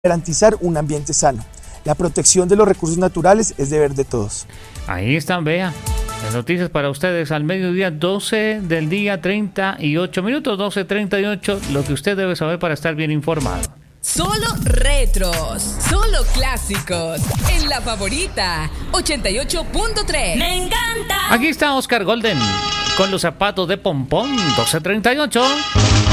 garantizar un ambiente sano. La protección de los recursos naturales es deber de todos. Ahí están, vea. Las noticias para ustedes al mediodía, 12 del día, 38 minutos, 12:38, lo que usted debe saber para estar bien informado. Solo retros, solo clásicos, en La Favorita, 88.3. ¡Me encanta! Aquí está Oscar Golden, con los zapatos de pompón, 12:38.